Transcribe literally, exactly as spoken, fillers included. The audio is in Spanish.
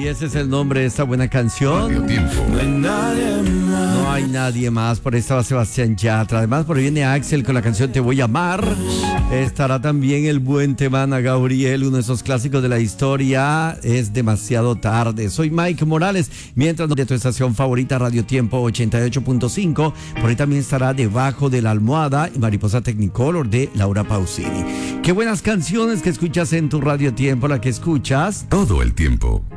Y ese es el nombre de esta buena canción. Radio Tiempo. No hay nadie más. No hay nadie más. Por esta va Sebastián Yatra. Además, por ahí viene Axel con la canción Te Voy a Amar. Estará también el buen Temana Gabriel, uno de esos clásicos de la historia. Es demasiado tarde. Soy Mike Morales. Mientras de tu estación favorita, Radio Tiempo ochenta y ocho punto cinco. Por ahí también estará Debajo de la Almohada y Mariposa Technicolor de Laura Pausini. Qué buenas canciones que escuchas en tu Radio Tiempo, la que escuchas Todo el tiempo.